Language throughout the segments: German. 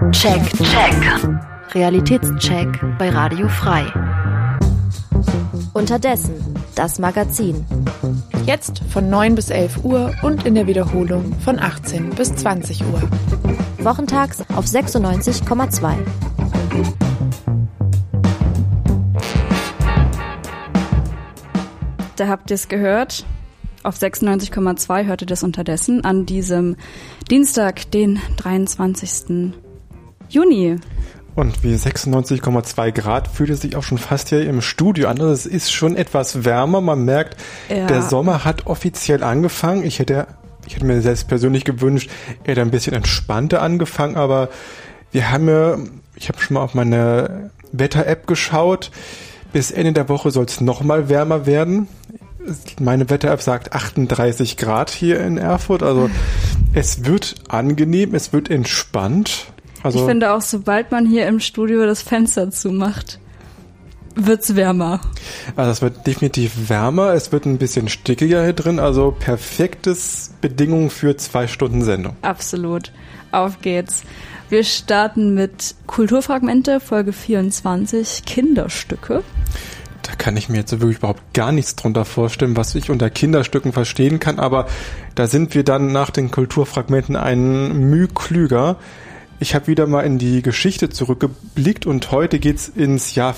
Realitätscheck bei Radio Frei. Unterdessen, das Magazin. Jetzt von 9 bis 11 Uhr und in der Wiederholung von 18 bis 20 Uhr. Wochentags auf 96,2. Da habt ihr es gehört. Auf 96,2 hört ihr das unterdessen an diesem Dienstag, den 23. Juni. Und wie 96,2 Grad fühlt es sich auch schon fast hier im Studio an. Also es ist schon etwas wärmer. Man merkt, Der Sommer hat offiziell angefangen. Ich hätte mir selbst persönlich gewünscht, er hätte ein bisschen entspannter angefangen. Aber ich habe schon mal auf meine Wetter-App geschaut. Bis Ende der Woche soll es nochmal wärmer werden. Meine Wetter-App sagt 38 Grad hier in Erfurt. Also es wird angenehm, es wird entspannt. Also, ich finde auch, sobald man hier im Studio das Fenster zumacht, wird's wärmer. Also es wird definitiv wärmer, es wird ein bisschen stickiger hier drin. Also perfektes Bedingungen für 2 Stunden Sendung. Absolut. Auf geht's. Wir starten mit Kulturfragmente, Folge 24, Kinderstücke. Da kann ich mir jetzt so wirklich überhaupt gar nichts drunter vorstellen, was ich unter Kinderstücken verstehen kann. Aber da sind wir dann nach den Kulturfragmenten ein Müh klüger. Ich habe wieder mal in die Geschichte zurückgeblickt und heute geht's ins Jahr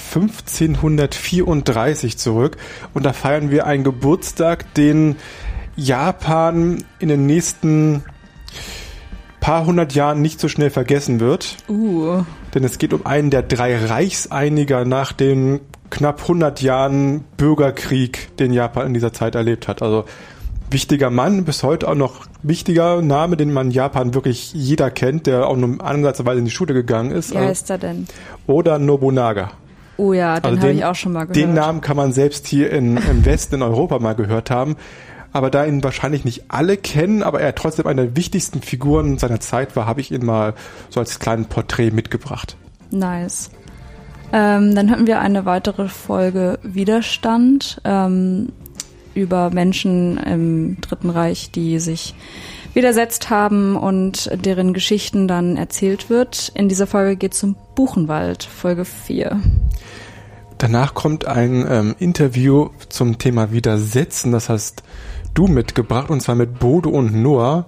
1534 zurück. Und da feiern wir einen Geburtstag, den Japan in den nächsten paar hundert Jahren nicht so schnell vergessen wird. Denn es geht um einen der 3 Reichseiniger nach den knapp 100 Jahren Bürgerkrieg, den Japan in dieser Zeit erlebt hat. Also wichtiger Mann, bis heute auch noch wichtiger Name, den man in Japan wirklich jeder kennt, der auch nur ansatzweise in die Schule gegangen ist. Wie heißt er denn? Oda Nobunaga. Oh ja, den habe ich auch schon mal gehört. Den Namen kann man selbst hier im Westen, in Europa mal gehört haben. Aber da ihn wahrscheinlich nicht alle kennen, aber er trotzdem eine der wichtigsten Figuren seiner Zeit war, habe ich ihn mal so als kleinen Porträt mitgebracht. Nice. Dann hatten wir eine weitere Folge Widerstand über Menschen im Dritten Reich, die sich widersetzt haben und deren Geschichten dann erzählt wird. In dieser Folge geht es um Buchenwald, Folge 4. Danach kommt ein Interview zum Thema Widersetzen, das hast du mitgebracht, und zwar mit Bodo und Noah.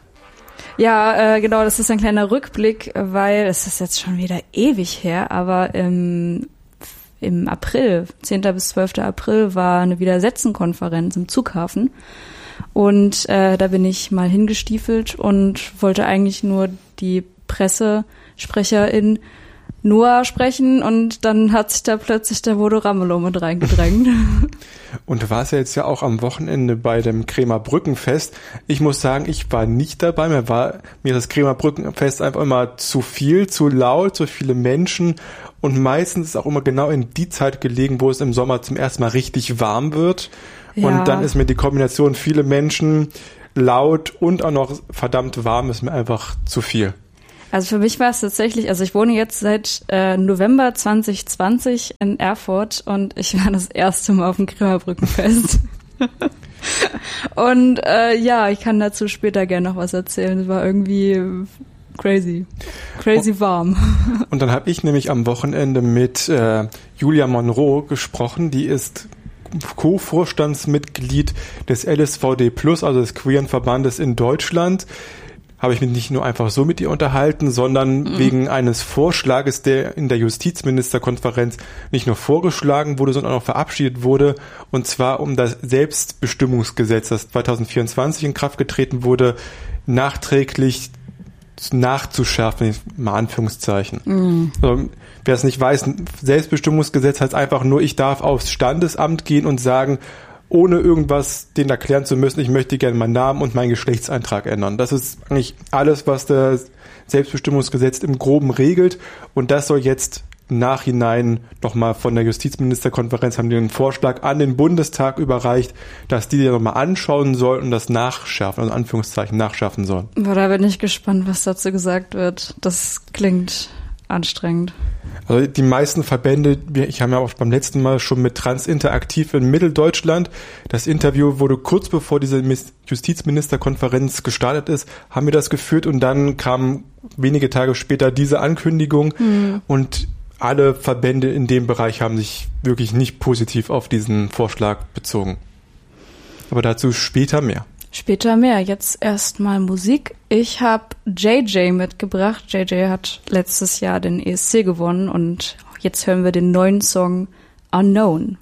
Ja, genau, das ist ein kleiner Rückblick, weil es ist jetzt schon wieder ewig her, aber im April, 10. bis 12. April, war eine Widersetzen-Konferenz im Zughafen. Und da bin ich mal hingestiefelt und wollte eigentlich nur die Pressesprecherin Noah sprechen, und dann hat sich da plötzlich der Bodo Ramelow mit reingedrängt. Und du warst ja jetzt auch am Wochenende bei dem Kremer Brückenfest. Ich muss sagen, ich war nicht dabei. Mir das Kremer Brückenfest einfach immer zu viel, zu laut, zu viele Menschen. Und meistens ist auch immer genau in die Zeit gelegen, wo es im Sommer zum ersten Mal richtig warm wird. Ja. Und dann ist mir die Kombination viele Menschen, laut und auch noch verdammt warm, ist mir einfach zu viel. Also für mich war es tatsächlich, also ich wohne jetzt seit November 2020 in Erfurt und ich war das erste Mal auf dem Kremer Brückenfest. Und ich kann dazu später gerne noch was erzählen. Es war irgendwie crazy warm. Und dann habe ich nämlich am Wochenende mit Julia Monroe gesprochen, die ist Co-Vorstandsmitglied des LSVD Plus, also des Queeren Verbandes in Deutschland. Habe ich mich nicht nur einfach so mit ihr unterhalten, sondern wegen eines Vorschlages, der in der Justizministerkonferenz nicht nur vorgeschlagen wurde, sondern auch verabschiedet wurde, und zwar um das Selbstbestimmungsgesetz, das 2024 in Kraft getreten wurde, nachträglich nachzuschärfen, mal Anführungszeichen. Also, wer es nicht weiß, ein Selbstbestimmungsgesetz heißt einfach nur, ich darf aufs Standesamt gehen und sagen, ohne irgendwas denen erklären zu müssen, ich möchte gerne meinen Namen und meinen Geschlechtseintrag ändern. Das ist eigentlich alles, was das Selbstbestimmungsgesetz im Groben regelt, und das soll jetzt im Nachhinein nochmal von der Justizministerkonferenz, haben die einen Vorschlag an den Bundestag überreicht, dass die nochmal anschauen sollen und das nachschärfen, also Anführungszeichen nachschärfen sollen. Boah, da bin ich gespannt, was dazu gesagt wird. Das klingt anstrengend. Also die meisten Verbände, ich habe ja auch beim letzten Mal schon mit Transinteraktiv in Mitteldeutschland, das Interview wurde kurz bevor diese Justizministerkonferenz gestartet ist, haben wir das geführt und dann kam wenige Tage später diese Ankündigung und alle Verbände in dem Bereich haben sich wirklich nicht positiv auf diesen Vorschlag bezogen. Aber dazu später mehr. Später mehr. Jetzt erstmal Musik. Ich habe JJ mitgebracht. JJ hat letztes Jahr den ESC gewonnen und jetzt hören wir den neuen Song Unknown.